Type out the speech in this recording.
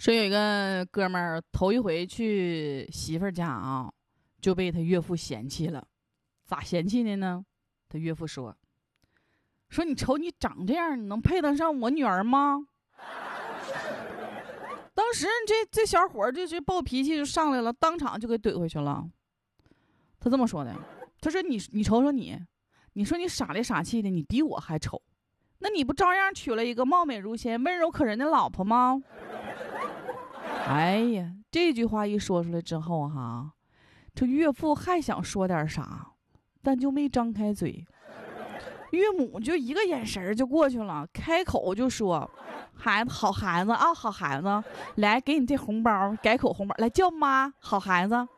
说有一个哥们儿头一回去媳妇儿家啊，就被他岳父嫌弃了。咋嫌弃的呢？他岳父说你瞅你长这样，你能配得上我女儿吗？当时这小伙这暴脾气就上来了，当场就给怼回去了。他这么说的，他说你瞅瞅你说你傻里傻气的，你比我还丑，那你不照样娶了一个貌美如仙、温柔可人的老婆吗？哎呀，这句话一说出来之后哈，这岳父还想说点啥，但就没张开嘴。岳母就一个眼神就过去了，开口就说：“孩子，好孩子啊，好孩子，来给你这红包，改口红包，来叫妈，好孩子。”